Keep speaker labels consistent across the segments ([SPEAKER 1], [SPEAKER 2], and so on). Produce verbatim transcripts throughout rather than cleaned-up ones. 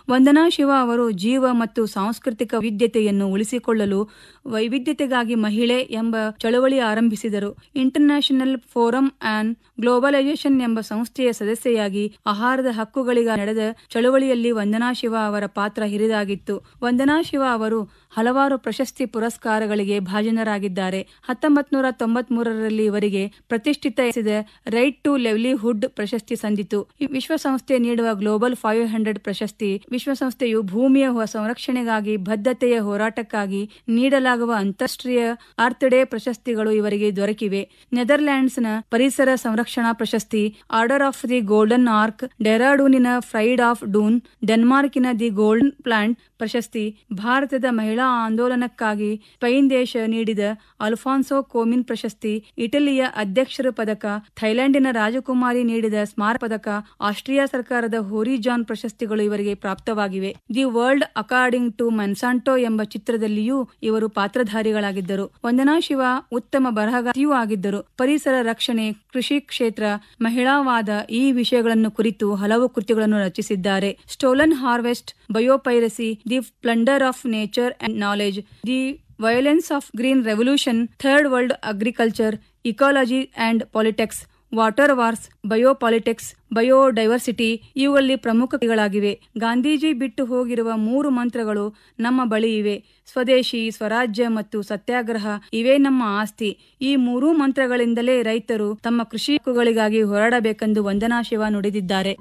[SPEAKER 1] ವಂದನಾ ಶಿವಾ ಅವರು ಜೀವ ಮತ್ತು ಸಾಂಸ್ಕೃತಿಕ ವೈವಿಧ್ಯತೆಯನ್ನು ಉಳಿಸಿಕೊಳ್ಳಲು ವೈವಿಧ್ಯತೆಗಾಗಿ ಮಹಿಳೆ ಎಂಬ ಚಳವಳಿ ಆರಂಭಿಸಿದರು. ಇಂಟರ್ನ್ಯಾಷನಲ್ ಫೋರಂ ಆನ್ ಗ್ಲೋಬಲೈಸೇಷನ್ ಎಂಬ ಸಂಸ್ಥೆಯ ಸದಸ್ಯೆಯಾಗಿ ಆಹಾರದ ಹಕ್ಕುಗಳಿಗಾಗಿ ನಡೆದ ಚಳವಳಿಯಲ್ಲಿ ವಂದನಾ ಶಿವಾ ಅವರ ಪಾತ್ರ ಹಿರಿದಾಗಿತ್ತು. ವಂದನಾ ಶಿವಾ ಅವರು ಹಲವಾರು ಪ್ರಶಸ್ತಿ ಪುರಸ್ಕಾರಗಳಿಗೆ ಭಾಜನರಾಗಿದ್ದಾರೆ. ಹತ್ತೊಂಬತ್ತು ನೂರ ತೊಂಬತ್ ಮೂರರಲ್ಲಿ ಇವರಿಗೆ ಪ್ರತಿಷ್ಠಿತ ರೈಟ್ ಟು ಲಿವ್ಲಿಹುಡ್ ಪ್ರಶಸ್ತಿ ಸಂದಿತು. ವಿಶ್ವಸಂಸ್ಥೆ ನೀಡುವ ಗ್ಲೋಬಲ್ ಫೈವ್ ಹಂಡ್ರೆಡ್ ಪ್ರಶಸ್ತಿ ವಿಶ್ವಸಂಸ್ಥೆಯು ಭೂಮಿಯ ಸಂರಕ್ಷಣೆಗಾಗಿ ಬದ್ಧತೆಯ ಹೋರಾಟಕ್ಕಾಗಿ ನೀಡಲಾಗುವ ಅಂತಾರಾಷ್ಟ್ರೀಯ ಅರ್ತ್ ಡೇ ಪ್ರಶಸ್ತಿಗಳು ಇವರಿಗೆ ದೊರಕಿವೆ. ನೆದರ್ಲ್ಯಾಂಡ್ಸ್ನ ಪರಿಸರ ಸಂರಕ್ಷಣಾ ಪ್ರಶಸ್ತಿ, order of the golden arc, ಡೆಹ್ರಾಡೂನಿನ fried of Doon, ಡೆನ್ಮಾರ್ಕಿನ the golden plant ಪ್ರಶಸ್ತಿ, ಭಾರತದ ಮಹಿಳಾ ಆಂದೋಲನಕ್ಕಾಗಿ ಸ್ಪೇನ್ ದೇಶ ನೀಡಿದ ಅಲ್ಫಾನ್ಸೋ ಕೋಮಿನ್ ಪ್ರಶಸ್ತಿ, ಇಟಲಿಯ ಅಧ್ಯಕ್ಷರ ಪದಕ, ಥೈಲ್ಯಾಂಡಿನ ರಾಜಕುಮಾರಿ ನೀಡಿದ ಸ್ಮಾರಕ ಪದಕ, ಆಸ್ಟ್ರಿಯಾ ಸರ್ಕಾರದ ಹೋರಿಜಾನ್ ಪ್ರಶಸ್ತಿಗಳು ಇವರಿಗೆ ಪ್ರಾಪ್ತವಾಗಿವೆ. ದಿ ವರ್ಲ್ಡ್ ಅಕಾರ್ಡಿಂಗ್ ಟು ಮನ್ಸಾಂಟೋ ಎಂಬ ಚಿತ್ರದಲ್ಲಿಯೂ ಇವರು ಪಾತ್ರಧಾರಿಗಳಾಗಿದ್ದರು. ವಂದನಾ ಶಿವಾ ಉತ್ತಮ ಬರಹಗಾರ್ತಿಯೂ ಆಗಿದ್ದರು. ಪರಿಸರ ರಕ್ಷಣೆ, ಕೃಷಿ ಕ್ಷೇತ್ರ, ಮಹಿಳಾವಾದ ಈ ವಿಷಯಗಳನ್ನು ಕುರಿತು ಹಲವು ಕೃತಿಗಳನ್ನು ರಚಿಸಿದ್ದಾರೆ. Stolen harvest, biopiracy, the plunder of nature and knowledge, the violence of green revolution, third world agriculture, ecology and politics, water wars, biopolitics, biodiversity ಇವುಗಳಲ್ಲಿ ಪ್ರಮುಖ ಕೃತಿಗಳಾಗಿವೆ. ಗಾಂಧೀಜಿ ಬಿಟ್ಟು ಹೋಗಿರುವ ಮೂರು ಮಂತ್ರಗಳು ನಮ್ಮ ಬಳಿ ಇವೆ. ಸ್ವದೇಶಿ, ಸ್ವರಾಜ್ಯ ಮತ್ತು ಸತ್ಯಾಗ್ರಹ ಇವೇ ನಮ್ಮ ಆಸ್ತಿ. ಈ ಮೂರೂ ಮಂತ್ರಗಳಿಂದಲೇ ರೈತರು ತಮ್ಮ ಕೃಷಿ ಹಕ್ಕುಗಳಿಗಾಗಿ ಹೋರಾಡಬೇಕೆಂದು ವಂದನಾ ಶಿವಾ ನುಡಿದಿದ್ದಾರೆ.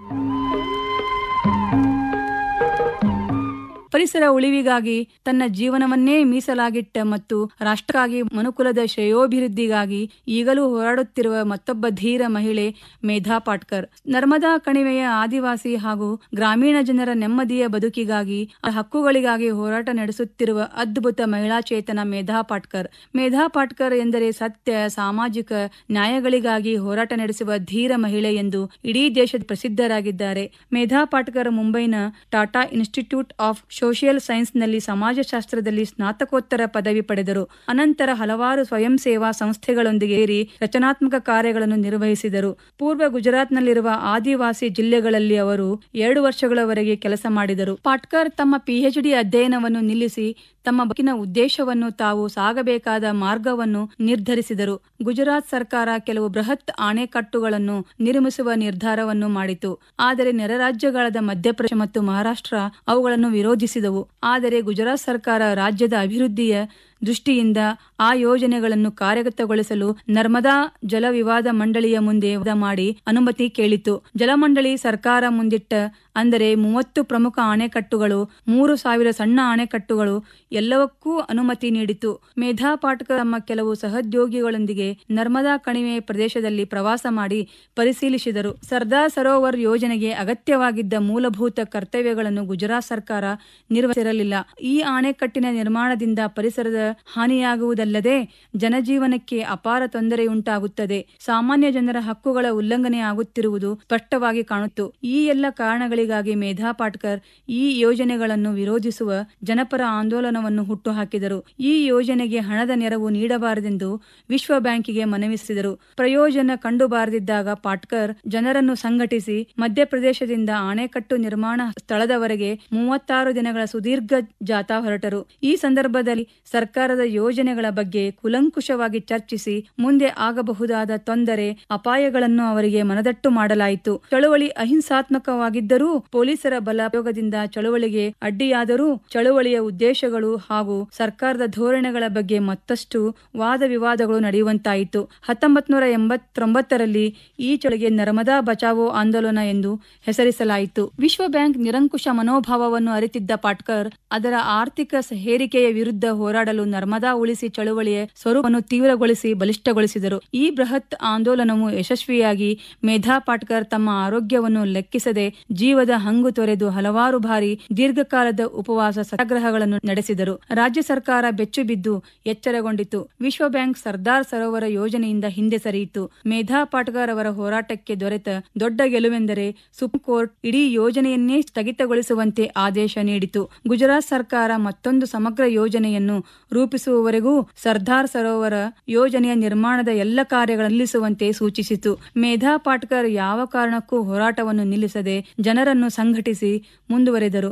[SPEAKER 1] ಪರಿಸರ ಉಳಿವಿಗಾಗಿ ತನ್ನ ಜೀವನವನ್ನೇ ಮೀಸಲಾಗಿಟ್ಟ ಮತ್ತು ರಾಷ್ಟ್ರಕ್ಕಾಗಿ ಮನುಕುಲದ ಶ್ರೇಯೋಭಿವೃದ್ಧಿಗಾಗಿ ಈಗಲೂ ಹೋರಾಡುತ್ತಿರುವ ಮತ್ತೊಬ್ಬ ಧೀರ ಮಹಿಳೆ ಮೇಧಾ ಪಾಟ್ಕರ್. ನರ್ಮದಾ ಕಣಿವೆಯ ಆದಿವಾಸಿ ಹಾಗೂ ಗ್ರಾಮೀಣ ಜನರ ನೆಮ್ಮದಿಯ ಬದುಕಿಗಾಗಿ ಹಕ್ಕುಗಳಿಗಾಗಿ ಹೋರಾಟ ನಡೆಸುತ್ತಿರುವ ಅದ್ಭುತ ಮಹಿಳಾ ಚೇತನ ಮೇಧಾ ಪಾಟ್ಕರ್. ಮೇಧಾ ಪಾಟ್ಕರ್ ಎಂದರೆ ಸತ್ಯ, ಸಾಮಾಜಿಕ ನ್ಯಾಯಗಳಿಗಾಗಿ ಹೋರಾಟ ನಡೆಸುವ ಧೀರ ಮಹಿಳೆ ಎಂದು ಇಡೀ ದೇಶದ ಪ್ರಸಿದ್ಧರಾಗಿದ್ದಾರೆ. ಮೇಧಾ ಪಾಟ್ಕರ್ ಮುಂಬೈನ ಟಾಟಾ ಇನ್ಸ್ಟಿಟ್ಯೂಟ್ ಆಫ್ ಸೋಷಿಯಲ್ ಸೈನ್ಸ್ನಲ್ಲಿ ಸಮಾಜಶಾಸ್ತ್ರದಲ್ಲಿ ಸ್ನಾತಕೋತ್ತರ ಪದವಿ ಪಡೆದರು. ಅನಂತರ ಹಲವಾರು ಸ್ವಯಂ ಸೇವಾ ಸಂಸ್ಥೆಗಳೊಂದಿಗೆ ಸೇರಿ ರಚನಾತ್ಮಕ ಕಾರ್ಯಗಳನ್ನು ನಿರ್ವಹಿಸಿದರು. ಪೂರ್ವ ಗುಜರಾತ್ನಲ್ಲಿರುವ ಆದಿವಾಸಿ ಜಿಲ್ಲೆಗಳಲ್ಲಿ ಅವರು ಎರಡು ವರ್ಷಗಳವರೆಗೆ ಕೆಲಸ ಮಾಡಿದರು. ಪಾಟ್ಕರ್ ತಮ್ಮ ಪಿಎಚ್ಡಿ ಅಧ್ಯಯನವನ್ನು ನಿಲ್ಲಿಸಿ ತಮ್ಮ ಬದುಕಿನ ಉದ್ದೇಶವನ್ನು ತಾವು ಸಾಗಬೇಕಾದ ಮಾರ್ಗವನ್ನು ನಿರ್ಧರಿಸಿದರು. ಗುಜರಾತ್ ಸರ್ಕಾರ ಕೆಲವು ಬೃಹತ್ ಅಣೆಕಟ್ಟುಗಳನ್ನು ನಿರ್ಮಿಸುವ ನಿರ್ಧಾರವನ್ನು ಮಾಡಿತು. ಆದರೆ ನೆರೆ ರಾಜ್ಯಗಳಾದ ಮಧ್ಯಪ್ರದೇಶ ಮತ್ತು ಮಹಾರಾಷ್ಟ್ರ ಅವುಗಳನ್ನು ವಿರೋಧಿಸಿದವು. ಆದರೆ ಗುಜರಾತ್ ಸರ್ಕಾರ ರಾಜ್ಯದ ಅಭಿವೃದ್ಧಿಯ ದೃಷ್ಟಿಯಿಂದ ಆ ಯೋಜನೆಗಳನ್ನು ಕಾರ್ಯಗತಗೊಳಿಸಲು ನರ್ಮದಾ ಜಲ ವಿವಾದ ಮಂಡಳಿಯ ಮುಂದೆ ವಾದ ಮಾಡಿ ಅನುಮತಿ ಕೇಳಿತು. ಜಲಮಂಡಳಿ ಸರ್ಕಾರ ಮುಂದಿಟ್ಟ ಅಂದರೆ ಮೂವತ್ತು ಪ್ರಮುಖ ಅಣೆಕಟ್ಟುಗಳು, ಮೂರು ಸಾವಿರ ಸಣ್ಣ ಅಣೆಕಟ್ಟುಗಳು ಎಲ್ಲವಕ್ಕೂ ಅನುಮತಿ ನೀಡಿತು. ಮೇಧಾ ಪಾಟ್ಕರ್ ತಮ್ಮ ಕೆಲವು ಸಹೋದ್ಯೋಗಿಗಳೊಂದಿಗೆ ನರ್ಮದಾ ಕಣಿವೆ ಪ್ರದೇಶದಲ್ಲಿ ಪ್ರವಾಸ ಮಾಡಿ ಪರಿಶೀಲಿಸಿದರು. ಸರ್ದಾರ್ ಸರೋವರ್ ಯೋಜನೆಗೆ ಅಗತ್ಯವಾಗಿದ್ದ ಮೂಲಭೂತ ಕರ್ತವ್ಯಗಳನ್ನು ಗುಜರಾತ್ ಸರ್ಕಾರ ನಿರ್ವಹಿಸಿರಲಿಲ್ಲ. ಈ ಅಣೆಕಟ್ಟಿನ ನಿರ್ಮಾಣದಿಂದ ಪರಿಸರದ ಹಾನಿಯಾಗುವುದಲ್ಲದೆ ಜನಜೀವನಕ್ಕೆ ಅಪಾರ ತೊಂದರೆಯುಂಟಾಗುತ್ತದೆ. ಸಾಮಾನ್ಯ ಜನರ ಹಕ್ಕುಗಳ ಉಲ್ಲಂಘನೆ ಆಗುತ್ತಿರುವುದು ಸ್ಪಷ್ಟವಾಗಿ ಕಾಣುತ್ತು. ಈ ಎಲ್ಲ ಕಾರಣಗಳಿಗಾಗಿ ಮೇಧಾ ಪಾಟ್ಕರ್ ಈ ಯೋಜನೆಗಳನ್ನು ವಿರೋಧಿಸುವ ಜನಪರ ಆಂದೋಲನವನ್ನು ಹುಟ್ಟುಹಾಕಿದರು. ಈ ಯೋಜನೆಗೆ ಹಣದ ನೆರವು ನೀಡಬಾರದೆಂದು ವಿಶ್ವ ಬ್ಯಾಂಕಿಗೆ ಮನವಿಸಿದರು. ಪ್ರಯೋಜನ ಕಂಡುಬಾರದಿದ್ದಾಗ ಪಾಟ್ಕರ್ ಜನರನ್ನು ಸಂಘಟಿಸಿ ಮಧ್ಯಪ್ರದೇಶದಿಂದ ಅಣೆಕಟ್ಟು ನಿರ್ಮಾಣ ಸ್ಥಳದವರೆಗೆ ಮೂವತ್ತಾರು ದಿನಗಳ ಸುದೀರ್ಘ ಜಾಥಾ ಹೊರಟರು. ಈ ಸಂದರ್ಭದಲ್ಲಿ ಸರ್ಕಾರದ ಯೋಜನೆಗಳ ಬಗ್ಗೆ ಕುಲಂಕುಷವಾಗಿ ಚರ್ಚಿಸಿ ಮುಂದೆ ಆಗಬಹುದಾದ ತೊಂದರೆ, ಅಪಾಯಗಳನ್ನು ಅವರಿಗೆ ಮನದಟ್ಟು ಮಾಡಲಾಯಿತು. ಚಳುವಳಿ ಅಹಿಂಸಾತ್ಮಕವಾಗಿದ್ದರೂ ಪೊಲೀಸರ ಬಲ ಪ್ರಯೋಗದಿಂದ ಚಳುವಳಿಗೆ ಅಡ್ಡಿಯಾದರೂ ಚಳುವಳಿಯ ಉದ್ದೇಶಗಳು ಹಾಗೂ ಸರ್ಕಾರದ ಧೋರಣೆಗಳ ಬಗ್ಗೆ ಮತ್ತಷ್ಟು ವಾದ ವಿವಾದಗಳು ನಡೆಯುವಂತಾಯಿತು. ಹತ್ತೊಂಬತ್ ನೂರ ಎಂಬತ್ತೊಂಬತ್ತರಲ್ಲಿ ಈ ಚಳುವಳಿಗೆ ನರ್ಮದಾ ಬಚಾವೋ ಆಂದೋಲನ ಎಂದು ಹೆಸರಿಸಲಾಯಿತು. ವಿಶ್ವ ಬ್ಯಾಂಕ್ ನಿರಂಕುಶ ಮನೋಭಾವವನ್ನು ಅರಿತಿದ್ದ ಪಾಟ್ಕರ್ ಅದರ ಆರ್ಥಿಕ ಹೇರಿಕೆಯ ವಿರುದ್ಧ ಹೋರಾಡಲು ನರ್ಮದಾ ಉಳಿಸಿ ಚಳುವಳಿಯ ಸ್ವರೂಪವನ್ನು ತೀವ್ರಗೊಳಿಸಿ ಬಲಿಷ್ಠಗೊಳಿಸಿದರು. ಈ ಬೃಹತ್ ಆಂದೋಲನವು ಯಶಸ್ವಿಯಾಗಿ ಮೇಧಾ ಪಾಟ್ಕರ್ ತಮ್ಮ ಆರೋಗ್ಯವನ್ನು ಲೆಕ್ಕಿಸದೆ ಜೀವದ ಹಂಗು ತೊರೆದು ಹಲವಾರು ಬಾರಿ ದೀರ್ಘಕಾಲದ ಉಪವಾಸ ಸತ್ಯಾಗ್ರಹಗಳನ್ನು ನಡೆಸಿದರು. ರಾಜ್ಯ ಸರ್ಕಾರ ಬೆಚ್ಚು ಬಿದ್ದು ಎಚ್ಚರಗೊಂಡಿತು. ವಿಶ್ವ ಬ್ಯಾಂಕ್ ಸರ್ದಾರ್ ಸರೋವರ ಯೋಜನೆಯಿಂದ ಹಿಂದೆ ಸರಿಯಿತು. ಮೇಧಾ ಪಾಟ್ಕರ್ ಅವರ ಹೋರಾಟಕ್ಕೆ ದೊರೆತ ದೊಡ್ಡ ಗೆಲುವೆಂದರೆ ಸುಪ್ರೀಂ ಕೋರ್ಟ್ ಇಡೀ ಯೋಜನೆಯನ್ನೇ ಸ್ಥಗಿತಗೊಳಿಸುವಂತೆ ಆದೇಶ ನೀಡಿತು. ಗುಜರಾತ್ ಸರ್ಕಾರ ಮತ್ತೊಂದು ಸಮಗ್ರ ಯೋಜನೆಯನ್ನು ರೂಪಿಸುವವರೆಗೂ ಸರ್ದಾರ್ ಸರೋವರ ಯೋಜನೆಯ ನಿರ್ಮಾಣದ ಎಲ್ಲ ಕಾರ್ಯಗಳನ್ನು ನಿಲ್ಲಿಸುವಂತೆ ಸೂಚಿಸಿತು. ಮೇಧಾ ಪಾಟ್ಕರ್ ಯಾವ ಕಾರಣಕ್ಕೂ ಹೋರಾಟವನ್ನು ನಿಲ್ಲಿಸದೆ ಜನರನ್ನು ಸಂಘಟಿಸಿ ಮುಂದುವರೆದರು.